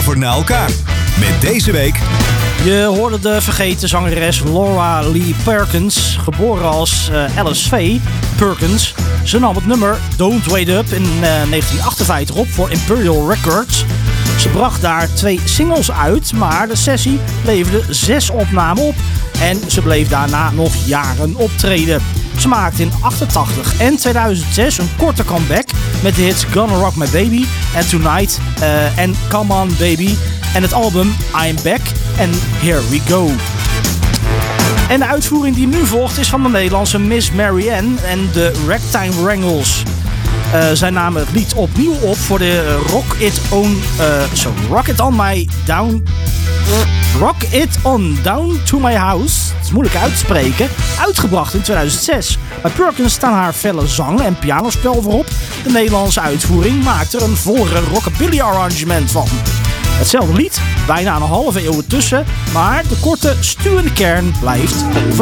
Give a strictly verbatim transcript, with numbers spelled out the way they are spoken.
over naar elkaar. Met deze week... Je hoorde de vergeten zangeres Laura Lee Perkins, geboren als uh, Alice Faye Perkins. Ze nam het nummer Don't Wait Up in uh, negentien achtenvijftig op voor Imperial Records. Ze bracht daar twee singles uit, maar de sessie leverde zes opnamen op. En ze bleef daarna nog jaren optreden. Ze maakte in achtentachtig en tweeduizend zes een korte comeback met de hits Gonna Rock My Baby en Tonight uh, en Come On Baby. En het album I'm Back en Here We Go. En de uitvoering die nu volgt is van de Nederlandse Miss Marianne en de Ragtime Wrangles. Uh, zij namen het lied opnieuw op voor de Rock It On, uh, so Rock It On My Down... Rock It On Down To My House, het is moeilijk uit te spreken, uitgebracht in tweeduizend zes. Bij Perkins staan haar felle zang en pianospel voorop. De Nederlandse uitvoering maakt er een vollere rockabilly arrangement van. Hetzelfde lied, bijna een halve eeuw ertussen, maar de korte, stuwende kern blijft over.